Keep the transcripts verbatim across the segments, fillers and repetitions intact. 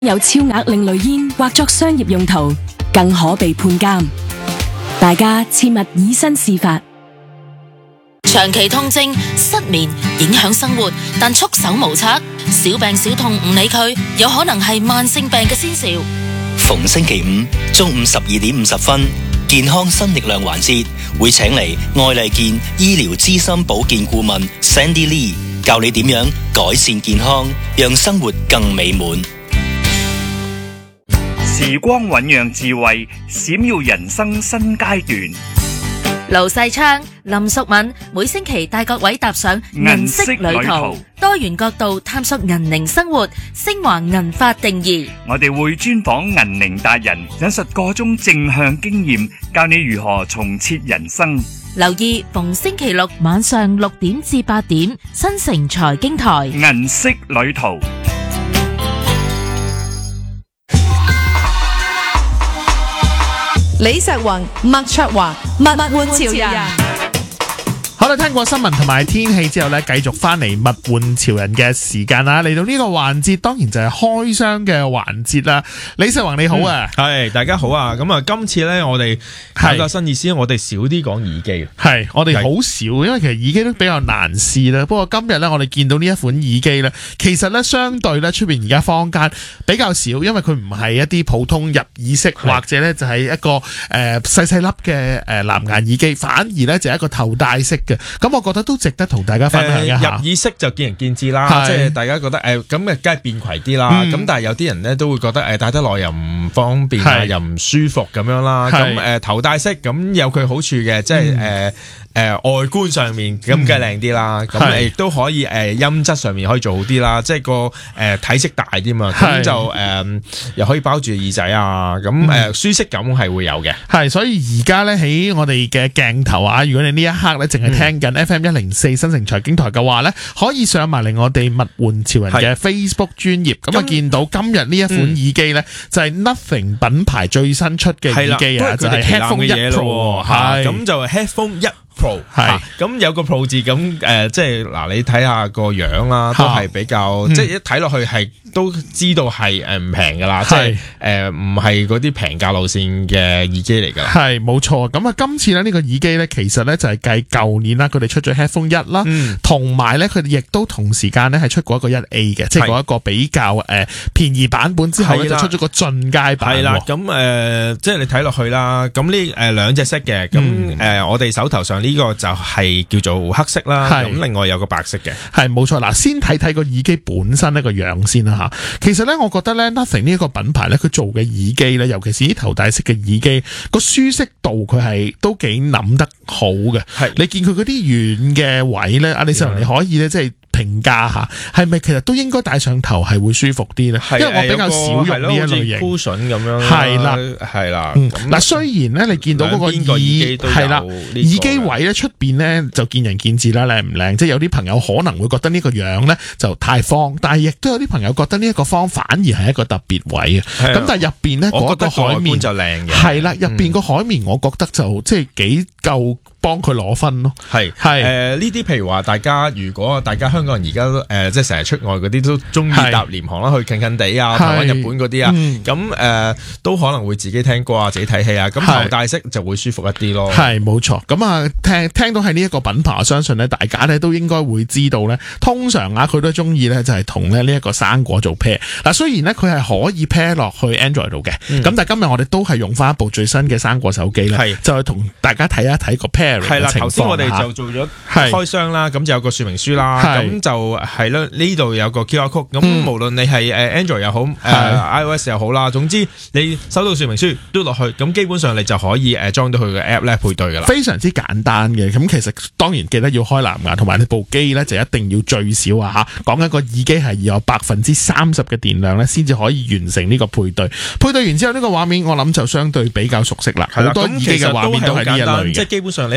有超額另類煙或作商業用途，更可被判監。大家切勿以身試法。 長期痛症、失眠影響生活，但束手無策，小病小痛唔理佢，有可能係慢性病嘅先兆。 逢星期五中午十二點五十分，健康新力量環節會請嚟愛麗健醫療資深保健顧問 Sandy Lee 教你點樣改善健康，讓生活更美滿。 時光醞釀智慧，閃耀人生新階段。 盧世昌、林淑敏每星期帶各位踏上銀色旅途，多元角度探索銀齡生活，升華銀髮定義。 我哋會專訪銀齡達人，引述各種正向經驗，教你如何重設人生。 留意逢星期六晚上六點至八點，新城財經台銀色旅途。 李石宏、麥卓華、物玩潮人。 好啦，聽過新聞同埋天氣之後呢，繼續翻嚟物玩潮人嘅時間啦。嚟到呢個環節，當然就係開箱嘅環節啦。李世宏你好啊， 係、嗯、大家好啊。咁啊，今次呢，我哋有個新意思，我哋少啲講耳機。 係我哋好少，因為其實耳機都比較難試啦。不過今日呢，我哋見到呢一款耳機呢，其實呢，相對呢出邊而家坊間比較少，因為佢唔係一啲普通入耳式，或者呢就係一個誒細細粒嘅誒藍牙耳機，反而呢就係一個頭戴式。咁我覺得都值得同大家分享一下。 呃、入耳式就見仁見智啦，即係大家覺得誒咁嘅梗係便攜啲啦。咁、嗯、但係有啲人咧都會覺得誒戴得耐又唔方便啊，又唔舒服咁樣啦。咁誒、呃、頭戴式咁有佢好處嘅，即係誒誒外觀上面咁梗係靚啲啦。咁亦都可以誒、呃、音質上面可以做好啲啦。即係個誒、呃、體積大啲嘛，咁就誒、呃、又可以包住耳仔啊。咁誒、呃、舒適感係會有嘅。係， 所以而家咧喺我哋嘅鏡頭啊，如果你呢一刻咧淨係聽緊 F M 一零四新城財經台嘅話咧，可以上埋嚟我哋物玩潮人嘅 Facebook 專頁，咁啊見到今日呢一款耳機咧、嗯、就係 Nothing 品牌最新出嘅耳機啊，就係 Headphone 一 Pro， 係咁就 Headphone 一 Pro， 係咁、啊、有個 Pro 字咁誒、呃，即係嗱你睇下個樣啦，都係比較、嗯、即係一睇落去係都知道係誒唔平噶啦，即係誒唔係嗰啲平價路線嘅耳機嚟噶啦，係冇錯。咁啊今次咧呢個耳機咧其實咧就係繼舊年啦，佢哋出咗 Headphone 一啦，同埋咧佢哋亦都同時間咧係出過一個一 A 嘅，即係嗰一個比較誒、呃、便宜版本之後咧就出咗個進階版。係啦，咁誒、呃、即係你睇落去啦，咁呢誒兩隻色嘅，咁誒、嗯呃、我哋手頭上呢個就係叫做黑色啦，咁另外有個白色嘅，係冇錯。嗱，先睇睇個耳機本身呢個樣先啦吓。其實咧，我覺得咧 Nothing 呢一個品牌咧，佢做嘅耳機咧，尤其是啲頭戴式嘅耳機，個舒適度佢係都幾諗得好嘅。係你見佢嗰啲軟嘅位咧，阿李世宏你可以咧即係評價下，係咪其實都應該戴上頭係會舒服啲咧？因為我比較少用呢一類型 cushion 咁樣。係啦，係啦。嗱、嗯，雖然咧你見到嗰個耳係啦，耳機位咧出邊咧就見仁見智啦，靚唔靚？即係有啲朋友可能會覺得呢個樣咧就太方，但係亦都有啲朋友覺得呢一個方反而係一個特別位嘅。咁但係入邊咧嗰個海綿就靚嘅。係啦，入邊個海綿我覺得就即係幾夠幫佢攞分咯。係係誒呢啲譬如話大家如果大家香港人而家誒即係成日出外嗰啲都中意搭廉航啦，去近近地啊，台灣、日本嗰啲啊，咁誒、呃、都可能會自己聽歌啊，自己睇戲啊，咁頭戴式就會舒服一啲咯。係冇錯。咁啊聽聽到係呢一個品牌，我相信咧大家咧都應該會知道咧，通常啊佢都中意咧就係同咧呢一個生果做 pair。嗱，雖然咧佢係可以 pair 落去 Android 度嘅，咁、嗯、但係今日我哋都係用翻一部最新嘅生果手機咧，就係同大家睇一睇個 pair 係啦。頭先我哋就做咗開箱啦，咁就有個說明書啦，咁就係啦，呢度有個 Q R code，咁、嗯、無論你係誒 Android 又好，誒、呃、iOS 又好啦，總之你收到說明書嘟落去，咁基本上你就可以誒裝到佢嘅 app 咧配對噶啦，非常之簡單嘅。咁其實當然記得要開藍牙，同埋你部機咧就一定要最少啊吓，講緊個耳機係要有百分之三十嘅電量咧，先至可以完成呢個配對。配對完之後呢個畫面，我諗就相對比較熟悉啦。好多耳機嘅畫面都係呢一類嘅，即係基本上你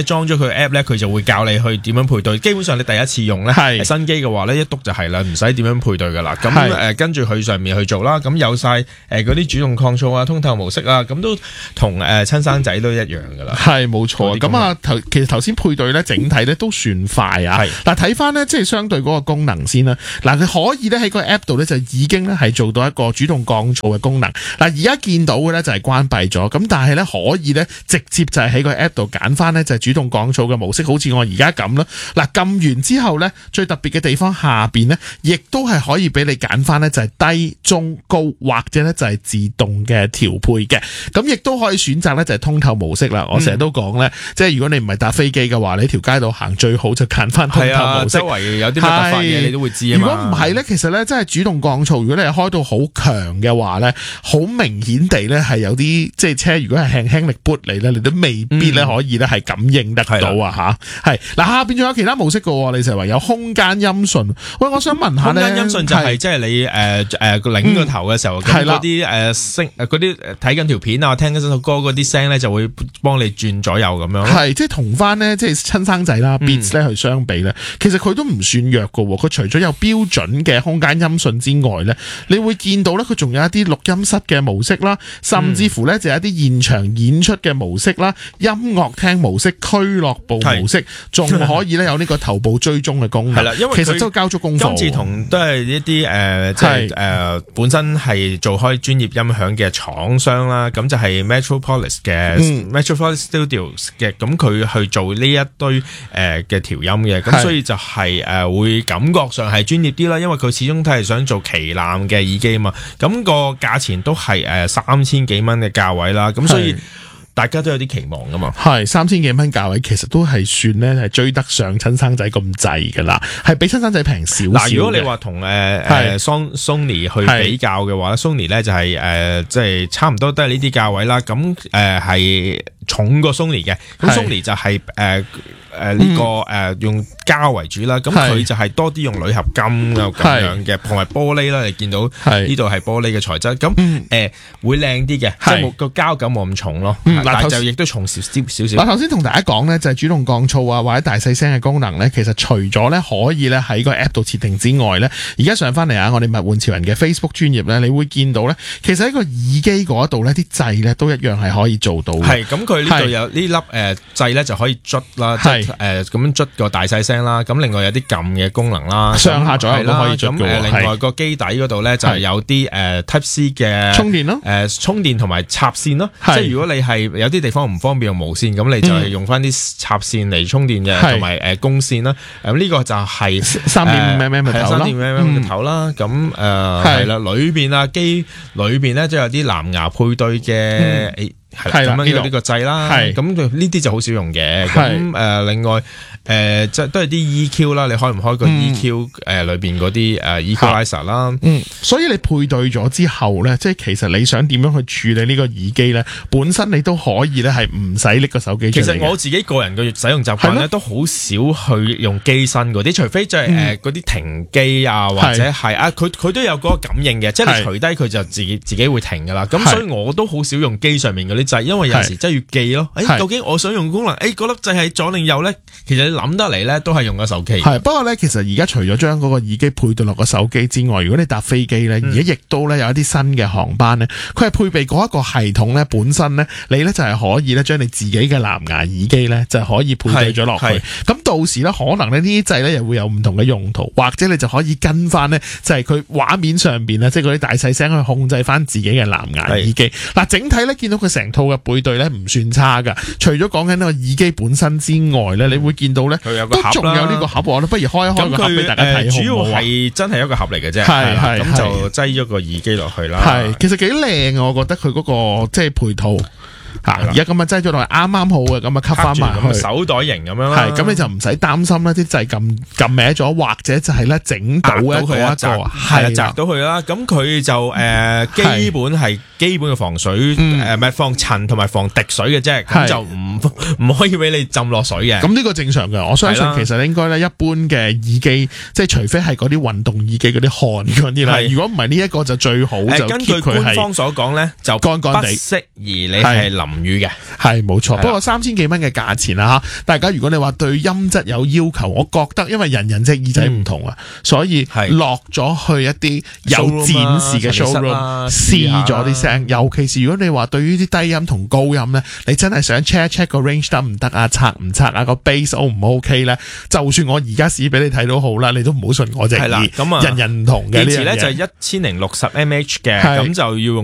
裝咗佢 app 咧，佢就會教你去點樣配對。基本上你第一次用咧，係新機嘅話咧，一篤就係啦，唔使點樣配對噶啦。咁誒跟住佢上面去做啦，咁有晒誒嗰啲主動抗噪啊、通透模式啊，咁都同誒親生仔都一樣噶啦。 係冇錯。咁啊頭其實頭先配對咧，整體咧都算快啊。嗱睇翻咧，即係相對嗰個功能先啦。嗱佢可以咧喺個 app 度咧就已經咧係做到一個主動降噪嘅功能。嗱而家見到嘅咧就係關閉咗，咁但係咧可以咧直接就係喺個 app 度揀翻咧就係主動降噪嘅模式，好似我而家咁啦。嗱撳完之後咧，最特別嘅地方下邊咧，亦都係可以俾你揀翻咧就係低、中、高或者咧就係自動嘅調配嘅。咁亦都可以選擇咧就係通透模式啦。我成日都講咧，即係如果你唔係搭飛機嘅話，你條街度行最好就揀翻通透模式。 周圍有啲乜突發嘢你都會知啊嘛。 如果唔係咧，其實咧真係主動降噪，如果你係開到好強嘅話咧，好明顯地咧係有啲即係車如果係輕輕力撥嚟咧，你都未必咧可以咧係感應得到啊吓。係嗱下邊仲有其他模式嘅，你成日話有空間音訊。喂，我想問下咧， 空間音訊就係即係你誒誒擰個頭嘅時候，咁嗰啲誒聲誒嗰啲睇緊條片啊，聽緊首歌嗰啲聲咧就會幫你轉左右咁樣。係即係同翻咧即係親生仔啦 Beats 咧去相比咧，其實佢都唔算弱嘅。佢除咗有標準嘅空間音訊之外咧，你會見到咧佢仲有一啲錄音室嘅模式啦，甚至乎咧就有一啲現場演出嘅模式啦、音樂廳模式、俱樂部模式，仲可以咧有呢個頭部追蹤嘅功能。係啦，因為其實都交足功課。今次同都係一啲誒，即係誒本身係做開專業音響嘅廠商啦，咁就係 Metropolis 嘅、嗯、Metropolis Studios 嘅，咁佢去做呢一堆誒嘅調音嘅，咁所以就係、是、誒、呃、會感覺上係專業啲啦，因為佢始終都係想做旗艦嘅耳機啊嘛，咁、那個價錢都係誒三千幾蚊嘅價位啦，咁所以大家都有啲期望噶嘛。係三千幾蚊價位，其實都係算咧係追得上親生仔咁滯噶啦，係比親生仔平少少。嗱，如果你話同誒誒 Sony 去比較嘅話 Sony 咧就係誒即係差唔多都係呢啲價位啦，咁誒係重過 Sony 嘅，咁 Sony 就係誒誒呢個誒、呃、用膠為主啦，咁佢就係多啲用鋁合金啊咁樣嘅，同埋玻璃啦，你見到呢度係玻璃嘅材質，咁誒、嗯呃、會靚啲嘅，即係冇個膠感冇咁重咯。嗯、但係就亦都重少少少少。嗱，頭先同大家講咧，就係主動降噪啊，或者大細聲嘅功能咧，其實除咗咧可以咧喺個 app 度設定之外咧，而家上翻嚟啊，我哋物玩潮人嘅 Facebook 專頁咧，你會見到咧，其實喺個耳機嗰度咧，啲掣咧都一樣係可以做到嘅。係，咁佢呢度有呢粒誒掣咧就可以捽啦。誒咁樣捽個大細聲啦，咁另外有啲撳嘅功能啦，上下左右都可以捽嘅。咁另外個機底嗰度咧就係有啲誒 Type C 嘅充電咯，誒充電同埋插線咯。即係如果你係有啲地方唔方便用無線，咁你就係用翻啲插線嚟充電嘅，同埋誒公線啦。咁呢個就係三點五 mm 嘅頭啦，三點五 mm 嘅頭啦。咁誒係啦，裏邊啊機裏邊咧都有啲藍牙配對嘅。嗯係咁樣呢個呢個掣啦，咁呢啲就好少用嘅。咁誒、呃，另外誒，即、呃、係都係啲 E Q 啦，你開唔開個 E Q 誒裏邊嗰啲誒 Equalizer 啦？嗯，所以你配對咗之後咧，即係其實你想點樣去處理呢個耳機咧，本身你都可以咧係唔使拎個手機出嚟。其實我自己個人嘅使用習慣咧，都好少去用機身嗰啲，除非即係誒嗰啲停機啊，或者係啊，佢佢都有嗰個感應嘅，即係你除低佢就自己自己會停噶啦。咁所以我都好少用機上面嗰啲。就係因為有時真係要記咯，誒、欸，究竟我想用功能，誒、欸，嗰粒掣係左定右咧？其實你諗得嚟咧，都係用個手機。係，不過咧，其實而家除咗將嗰個耳機配對落個手機之外，如果你搭飛機咧，而家亦都咧有一啲新嘅航班咧，佢係配備嗰一個系統咧，本身咧，你咧就係可以咧將你自己嘅藍牙耳機咧，就可以配對咗落去。咁到時咧，可能咧呢啲掣咧又會有唔同嘅用途，或者你就可以跟翻咧，就係佢畫面上邊咧，即係嗰啲大細聲去控制翻自己嘅藍牙耳機。嗱，整體咧見到佢成套嘅配對咧唔算差噶，除咗講緊呢個耳機本身之外咧，你會見到咧都仲有呢個盒，我都不如開一開個盒俾大家睇。主要係真係一個盒嚟嘅啫，係係咁就擠咗個耳機落去啦。係，其實幾靚啊，我覺得佢嗰個即係配套。而家咁啊，擠咗落嚟啱啱好嘅，咁啊吸翻埋去手袋型咁樣啦。係，咁你就唔使擔心啦，啲掣撳撳歪咗，或者就係咧整到一個一個係砸到佢啦。咁佢就誒、呃、基本係基本嘅防水誒，唔、呃、係防塵同埋防滴水嘅啫。咁就唔唔可以俾你浸落水嘅。咁呢個正常嘅，我相信其實應該咧一般嘅耳機，即係除非係嗰啲運動耳機嗰啲汗嗰啲啦。如果唔係呢一個就最好。就根據官方所講咧，就乾乾地，適宜你係淋雨嘅， 係冇錯。 係啦不過三千幾蚊嘅價錢啦吓，大家如果你話對音質有要求，我覺得因為人人隻耳仔唔同啊，所以係落咗去一啲有展示嘅 showroom 試咗啲聲，尤其是如果你話對於啲低音同高音咧，你真係想 check 一 check 個 range 得唔得啊，拆唔拆啊，個 bass O 唔 OK 咧？就算我而家試俾你睇到好啦，你都唔好信我隻耳， 係啦咁啊人人唔同嘅呢樣嘢。 電池咧就係一千零六十 mAh 嘅， 係咁就要用